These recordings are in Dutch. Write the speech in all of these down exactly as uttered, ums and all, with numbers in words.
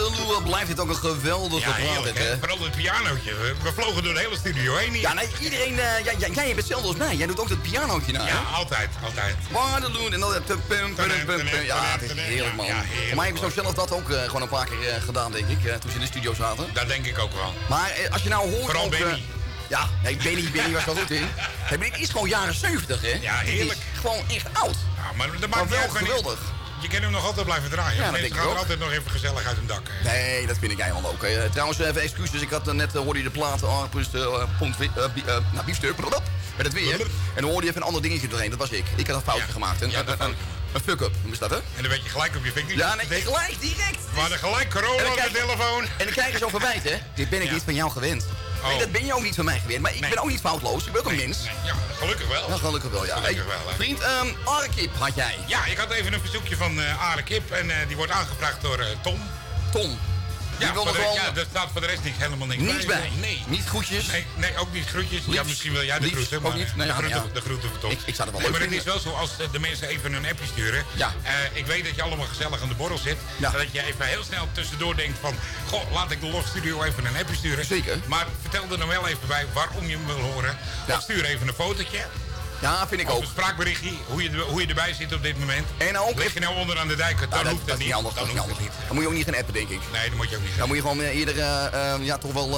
Waterloo blijft dit ook een geweldige Ja, plaat. heerlijk, hè? Vooral het pianootje. We, we vlogen door de hele studio heen hier. Ja, nee, iedereen... Uh, ja, ja, jij hebt hetzelfde als mij. Jij doet ook dat pianootje na, Ja, hè? altijd, altijd. Waterloo en dan... Pum, pum, pum, pum. Ja, het is heerlijk, man. Ja, heerlijk, Voor mij heb ik zo zelf dat ook uh, gewoon een paar keer uh, gedaan, denk ik. Uh, toen ze in de studio zaten. Dat denk ik ook wel. Maar uh, als je nou hoort... Vooral ook, uh, Benny. Ja, nee, Benny, Benny was wel goed in. Hey, maar dit is gewoon jaren zeventig, hè? Ja, heerlijk. Dit is gewoon echt oud. Ja, maar dat Maar maakt wel niet uit, geweldig. Je kan hem nog altijd blijven draaien. Ja, dat Mensen denk ik gaan er ook. altijd nog even gezellig uit hun dak. Hè. Nee, dat vind ik helemaal ook. Uh, trouwens, even excuses. Ik had uh, net, uh, hoorde je de plaat, uh, plus, uh, pond, uh, uh, nou, biefstuk, met het weer. En dan hoorde je even een ander dingetje doorheen. Dat was ik. Ik had een foutje Ja. gemaakt. Een, Ja, een, dat een, een fuck-up. Hoe is dat, hè? En dan weet je gelijk op je vinger. Ja, nee, gelijk, direct. We hadden gelijk corona En dan op de kijk je- telefoon. En dan krijg je zo verwijt, hè? Dit ben ik Ja. niet van jou gewend. Oh. Nee, dat ben je ook niet van mij gewend. Maar ik Nee. ben ook niet foutloos. Ik ben ook een Nee, mens. nee, ja, gelukkig wel. Ja, gelukkig wel, ja. Gelukkig Hey, wel, hè. vriend, um, Arkip had jij. Ja, ik had even een verzoekje van uh, Are Kip. En uh, die wordt aangevraagd door uh, Tom. Tom. Die Ja, wil voor nog de, wel ja, daar staat voor de rest niks, helemaal niks niets bij. Nee, nee. Niet groetjes. Nee, nee, ook niet groetjes. Ja, Liefs. misschien wil jij de Liefs groeten, ook maar niet. uh, Nee, de, ja, groeten, ja. de groeten van Tom. Ik- ik zou het wel nee, leuk maar het is vinden. wel zo, als de, de mensen even een appje sturen. Ja. Uh, ik weet dat je allemaal gezellig aan de borrel zit. Ja. Dat je even heel snel tussendoor denkt van... Goh, laat ik de Love Studio even een appje sturen. Zeker. Maar vertel er dan wel even bij waarom je hem wil horen. Ja. Of stuur even een fotootje. Ja, vind ik Of ook. een spraakberichtje, hoe je, hoe je erbij zit op dit moment. En ook- Lig je nou onder aan de dijk, dan Nou, dat, hoeft dat het is niet. niet handig. Dan Dat is niet hoeft handig. het niet. Dan moet je ook niet gaan appen, denk ik. Nee, dat moet je ook niet Dan zeggen. moet je gewoon uh, eerder uh, uh, ja, toch wel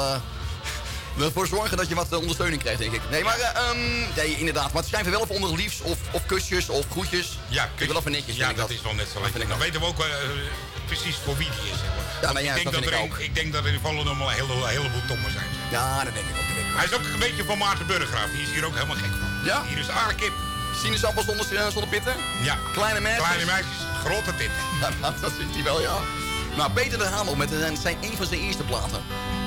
uh, ervoor zorgen dat je wat uh, ondersteuning krijgt, denk ik. Nee, maar uh, um, nee, inderdaad. Maar schrijf er wel even onder liefs of, of kusjes of groetjes. Ja, Ik wil wel even netjes, ja, vind ik dat is wel net zo Dat lekker. vind ik Dan wel. weten we ook uh, precies voor wie die is. Zeg maar. Ja, Want nou ja, ik, denk dat dat vind er ik in, ook. ik denk dat er in Volendam al een, hele, een heleboel tommen zijn. Ja, dat denk ik ook. Dat denk ik ook. Hij is ook een beetje van Maarten Burggraaf. Die is hier ook helemaal gek van. Ja? Hier is Are Kip. Sinaasappels zonder, uh, zonder pitten? Ja. Kleine meisjes? Kleine meisjes, grote titten. Ja, dat vindt hij wel, ja. Nou, Peter de Hamel met uh, zijn een van zijn eerste platen.